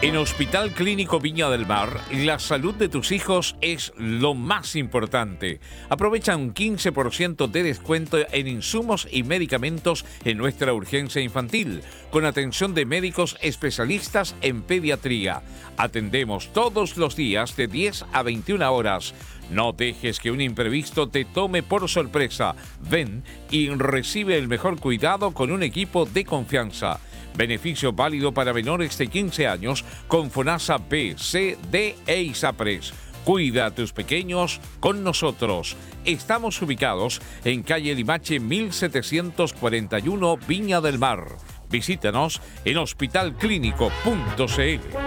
En Hospital Clínico Viña del Mar, la salud de tus hijos es lo más importante. Aprovecha un 15% de descuento en insumos y medicamentos en nuestra urgencia infantil, con atención de médicos especialistas en pediatría. Atendemos todos los días de 10 a 21 horas. No dejes que un imprevisto te tome por sorpresa. Ven y recibe el mejor cuidado con un equipo de confianza. Beneficio válido para menores de 15 años con FONASA B, C, D e ISAPRES. Cuida a tus pequeños con nosotros. Estamos ubicados en calle Limache 1741, Viña del Mar. Visítanos en hospitalclínico.cl.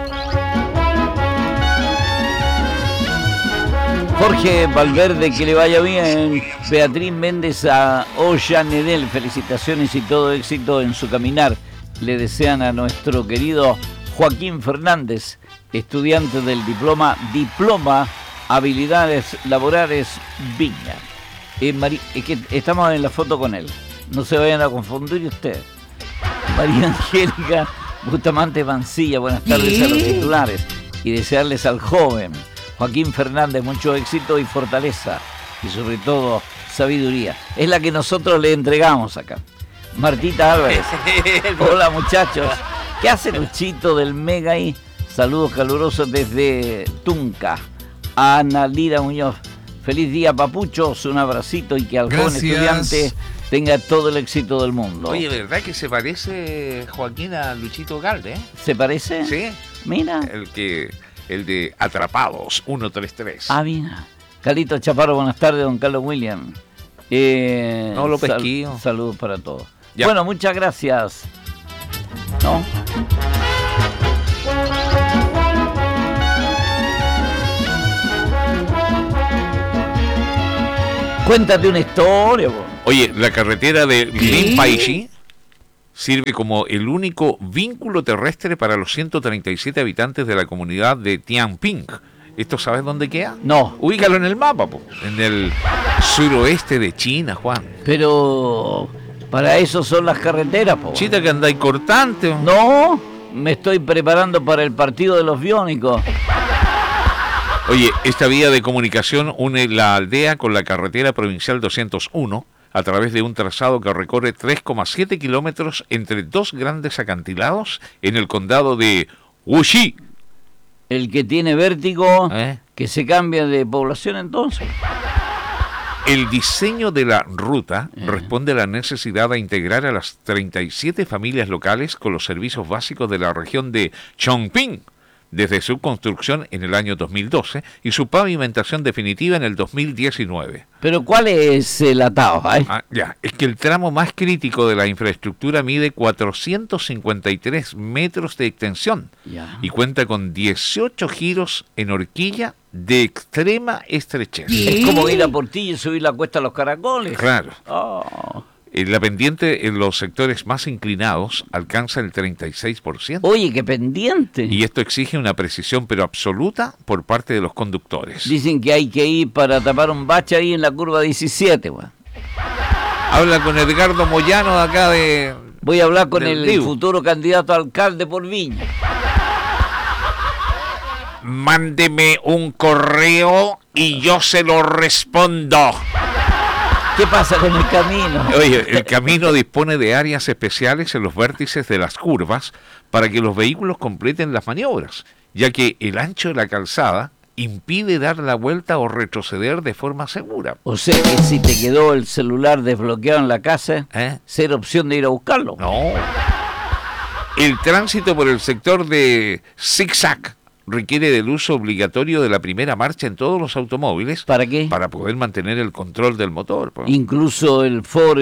Jorge Valverde, que le vaya bien. Beatriz Méndez a Ollanedel, felicitaciones y todo éxito en su caminar. Le desean a nuestro querido Joaquín Fernández, estudiante del diploma Habilidades Laborales Viña. Es que estamos en la foto con él, no se vayan a confundir ustedes. María Angélica Bustamante Mancilla, buenas tardes a los titulares y desearles al joven Joaquín Fernández mucho éxito y fortaleza y sobre todo sabiduría. Es la que nosotros le entregamos acá. Martita Álvarez. Hola muchachos. ¿Qué hace Luchito del Mega ahí? Saludos calurosos desde Tunca. A Ana Lira Muñoz. Feliz día, papuchos. Un abracito y que al joven estudiante tenga todo el éxito del mundo. Oye, ¿verdad que se parece Joaquín a Luchito Galde? ¿Se parece? Sí. Mira. El de Atrapados, 133. Ah, mira. Carlito Chaparro, buenas tardes, don Carlos William. No lo pesquillo. Saludos para todos. Ya. Bueno, muchas gracias. ¿No? Cuéntate una historia, bro. Oye, la carretera de Limpa-Ishi sirve como el único vínculo terrestre para los 137 habitantes de la comunidad de Tianping. ¿Esto sabes dónde queda? No. Ubícalo en el mapa, po. En el suroeste de China, Juan. Pero para eso son las carreteras, po. Chita que andáis cortante. No, me estoy preparando para el partido de los biónicos. Oye, esta vía de comunicación une la aldea con la carretera provincial 201 a través de un trazado que recorre 3,7 kilómetros entre dos grandes acantilados en el condado de Wuxi. El que tiene vértigo, que se cambia de población entonces. El diseño de la ruta responde a la necesidad de integrar a las 37 familias locales con los servicios básicos de la región de Chongqing, desde su construcción en el año 2012 y su pavimentación definitiva en el 2019. ¿Pero cuál es el atado? Es que el tramo más crítico de la infraestructura mide 453 metros de extensión y cuenta con 18 giros en horquilla de extrema estrechez. Es como ir a Portillo y subir la cuesta a los Caracoles. Claro. Oh. La pendiente en los sectores más inclinados alcanza el 36%. Oye, qué pendiente. Y esto exige una precisión pero absoluta por parte de los conductores. Dicen que hay que ir para tapar un bache ahí en la curva 17, güey. Habla con Edgardo Moyano de acá de... Voy a hablar con el futuro candidato a alcalde por Viña. Mándeme un correo y yo se lo respondo. ¿Qué pasa con el camino? Oye, el camino dispone de áreas especiales en los vértices de las curvas para que los vehículos completen las maniobras, ya que el ancho de la calzada impide dar la vuelta o retroceder de forma segura. O sea que si te quedó el celular desbloqueado en la casa, ¿ser opción de ir a buscarlo? No. El tránsito por el sector de zigzag requiere del uso obligatorio de la primera marcha en todos los automóviles. ¿Para qué? Para poder mantener el control del motor. Pues. Incluso el Ford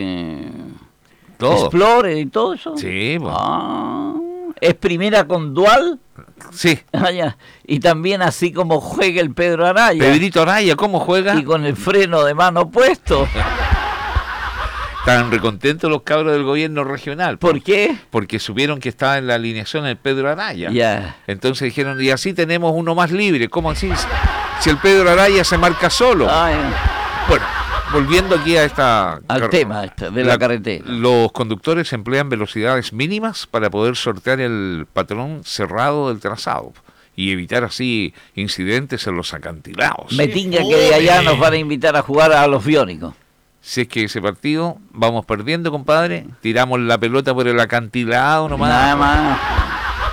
Explorer y todo eso. Sí. Pues. ¿Es primera con dual? Sí. Y también así como juega el Pedro Araya. Pedrito Araya, ¿cómo juega? Y con el freno de mano puesto. Estaban recontentos los cabros del gobierno regional. ¿Por qué? Porque supieron que estaba en la alineación el Pedro Araya. Ya. Entonces dijeron, y así tenemos uno más libre. ¿Cómo así? Si el Pedro Araya se marca solo. Ay. Bueno, volviendo aquí a esta... Al tema de la carretera. Los conductores emplean velocidades mínimas para poder sortear el patrón cerrado del trazado y evitar así incidentes en los acantilados. Me tinga que de allá nos van a invitar a jugar a los biónicos. Si es que ese partido vamos perdiendo, compadre, tiramos la pelota por el acantilado nomás. Nada más.